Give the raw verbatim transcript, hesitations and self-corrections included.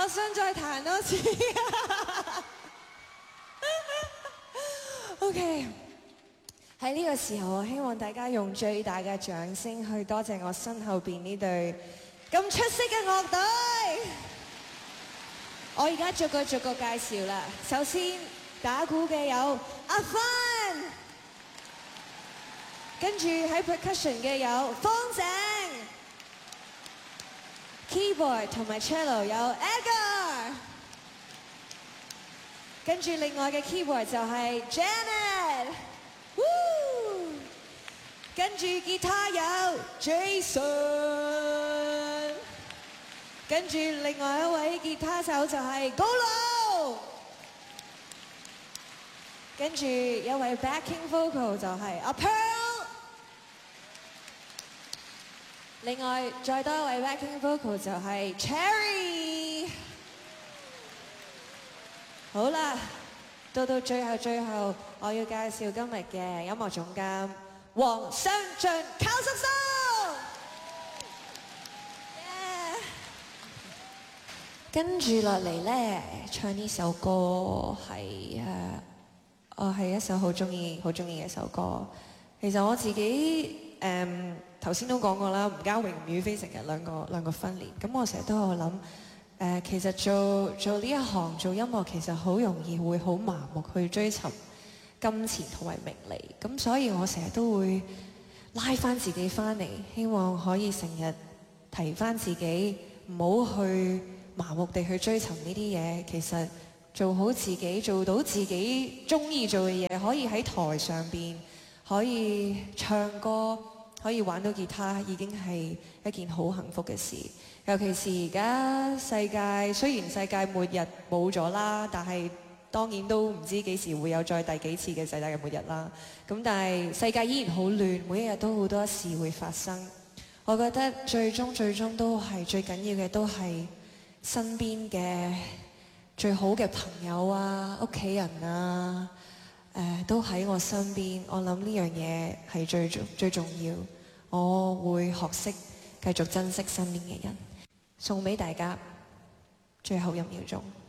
我想再彈多次。OK， 喺呢個時候，我希望大家用最大嘅掌聲去多謝我身後邊呢隊咁出色嘅樂隊。我而家逐個逐個介紹啦。首先打鼓嘅有阿芬，跟住喺 percussion 嘅有方正。Keyboard 同埋 cello 有 Edgar， 跟住另外嘅 keyboard 就係 Janet， 跟住吉他有 Jason， 跟住另外一位吉他手就係高路，跟住一位 backing vocal 就係阿 Pearl。另外再多一位 backing vocal 就係 Cherry。好啦，到到最後最後，我要介紹今日嘅音樂總監黃雙進靠叔叔。Yeah. 跟住落嚟咧，唱呢首歌係誒，我係一首好中意、好中意嘅一首歌。其實我自己誒。頭先都講過啦，吳家榮、吳雨霏成日兩個兩個分裂，咁我成日都有諗，誒、呃、其實做做呢一行做音樂其實好容易會好麻木去追尋金錢同埋名利，咁所以我成日都會拉翻自己翻嚟，希望可以成日提翻自己，唔好去麻木地去追尋呢啲嘢，其實做好自己，做到自己中意做嘅嘢，可以喺台上邊可以唱歌。可以玩到吉他已經係一件好幸福嘅事，尤其是而家世界雖然世界末日冇咗啦，但係當然都唔知幾時會有再第幾次嘅世界嘅末日啦。咁但係世界依然好亂，每一日都好多事會發生。我覺得最終最終都係最緊要嘅都係身邊嘅最好嘅朋友啊、屋企人啊。誒都喺我身邊，我諗呢樣嘢係最重最重要。我會學識繼續珍惜身邊嘅人，送俾大家最後一秒鐘。